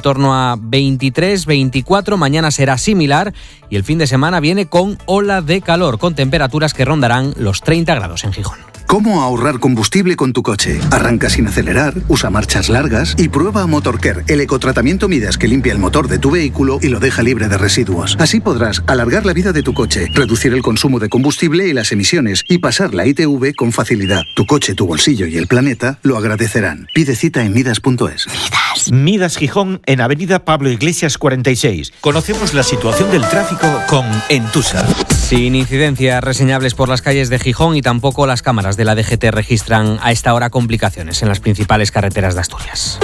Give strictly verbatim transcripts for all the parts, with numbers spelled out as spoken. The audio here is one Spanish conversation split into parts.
torno a veintitrés, veinticuatro, mañana será similar y el fin de semana viene con ola de calor, con temperaturas que rondarán los treinta grados en Gijón. ¿Cómo ahorrar combustible con tu coche? Arranca sin acelerar, usa marchas largas y prueba Motorcare, el ecotratamiento Midas que limpia el motor de tu vehículo y lo deja libre de residuos. Así podrás alargar la vida de tu coche, reducir el consumo de combustible y las emisiones y pasar la I T V con facilidad. Tu coche, tu bolsillo y el planeta lo agradecerán. Pide cita en midas punto es. Midas. Midas Gijón en Avenida Pablo Iglesias cuarenta y seis. Conocemos la situación del tráfico con Entusa. Sin incidencias reseñables por las calles de Gijón y tampoco las cámaras de la D G T registran a esta hora complicaciones en las principales carreteras de Asturias.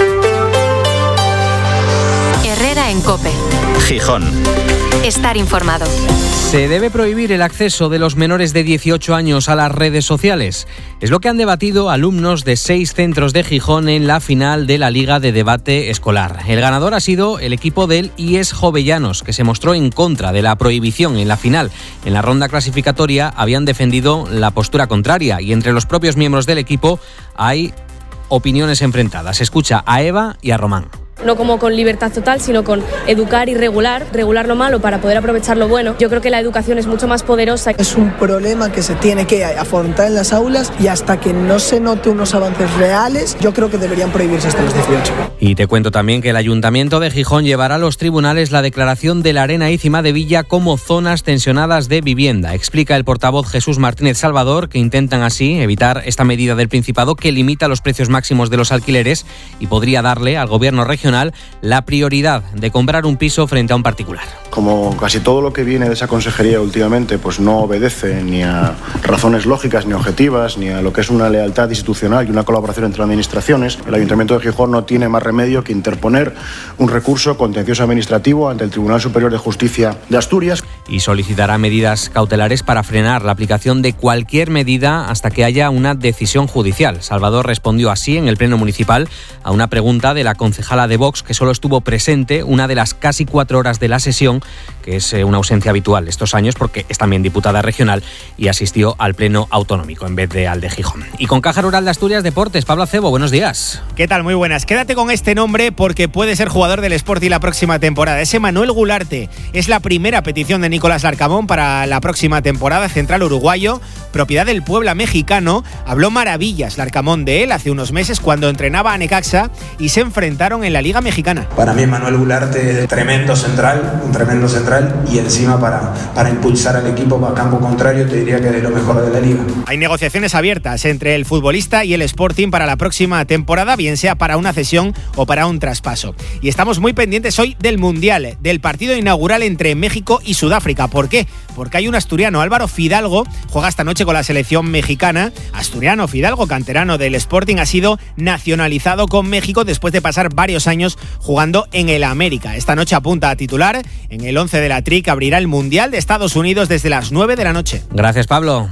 Herrera en COPE. Gijón. Estar informado. ¿Se debe prohibir el acceso de los menores de dieciocho años a las redes sociales? Es lo que han debatido alumnos de seis centros de Gijón en la final de la Liga de Debate Escolar. El ganador ha sido el equipo del I E S Jovellanos, que se mostró en contra de la prohibición en la final. En la ronda clasificatoria habían defendido la postura contraria y entre los propios miembros del equipo hay opiniones enfrentadas. Escucha a Eva y a Román. No como con libertad total, sino con educar y regular, regular lo malo para poder aprovechar lo bueno. Yo creo que la educación es mucho más poderosa. Es un problema que se tiene que afrontar en las aulas y hasta que no se note unos avances reales, yo creo que deberían prohibirse hasta los dieciocho. Y te cuento también que el Ayuntamiento de Gijón llevará a los tribunales la declaración de la Arena y Cima de Villa como zonas tensionadas de vivienda. Explica el portavoz Jesús Martínez Salvador que intentan así evitar esta medida del Principado que limita los precios máximos de los alquileres y podría darle al gobierno regional la prioridad de comprar un piso frente a un particular. Como casi todo lo que viene de esa consejería últimamente pues no obedece ni a razones lógicas ni objetivas, ni a lo que es una lealtad institucional y una colaboración entre administraciones, el Ayuntamiento de Gijón no tiene más remedio que interponer un recurso contencioso administrativo ante el Tribunal Superior de Justicia de Asturias. Y solicitará medidas cautelares para frenar la aplicación de cualquier medida hasta que haya una decisión judicial. Salvador respondió así en el Pleno Municipal a una pregunta de la concejala de Vox, que solo estuvo presente una de las casi cuatro horas de la sesión, que es una ausencia habitual estos años porque es también diputada regional y asistió al Pleno Autonómico en vez de al de Gijón. Y con Caja Rural de Asturias Deportes, Pablo Acebo, buenos días. ¿Qué tal? Muy buenas. Quédate con este nombre porque puede ser jugador del Sporting la próxima temporada. Es Manuel Gularte. Es la primera petición de Nicolás Larcamón para la próxima temporada. Central uruguayo, propiedad del Puebla mexicano. Habló maravillas Larcamón de él hace unos meses cuando entrenaba a Necaxa y se enfrentaron en la Liga Mexicana. Para mí Manuel Gularte es tremendo central, un tremendo central y encima para, para impulsar al equipo para campo contrario te diría que es de lo mejor de la liga. Hay negociaciones abiertas entre el futbolista y el Sporting para la próxima temporada, bien sea para una cesión o para un traspaso. Y estamos muy pendientes hoy del Mundial, del partido inaugural entre México y Sudáfrica. ¿Por qué? Porque hay un asturiano, Álvaro Fidalgo, juega esta noche con la selección mexicana. Asturiano Fidalgo, canterano del Sporting, ha sido nacionalizado con México después de pasar varios años jugando en el América. Esta noche apunta a titular en el once de la T R I que abrirá el Mundial de Estados Unidos desde las nueve de la noche. Gracias, Pablo.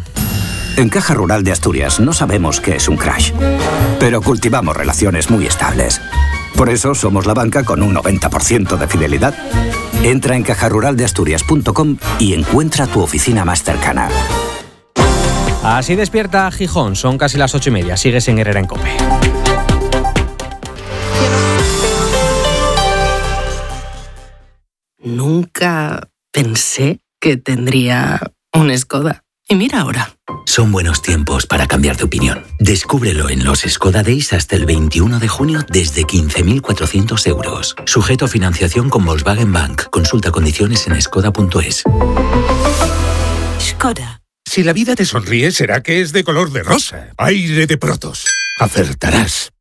En Caja Rural de Asturias no sabemos qué es un crash, pero cultivamos relaciones muy estables. Por eso somos la banca con un noventa por ciento de fidelidad. Entra en caja rural de asturias punto com y encuentra tu oficina más cercana. Así despierta Gijón. Son casi las ocho y media. Sigues en Herrera en COPE. Nunca pensé que tendría un Skoda. Y mira ahora. Son buenos tiempos para cambiar de opinión. Descúbrelo en los Skoda Days hasta el veintiuno de junio desde quince mil cuatrocientos euros. Sujeto a financiación con Volkswagen Bank. Consulta condiciones en skoda punto es. Skoda. Si la vida te sonríe, será que es de color de rosa. Aire de Protos. Acertarás.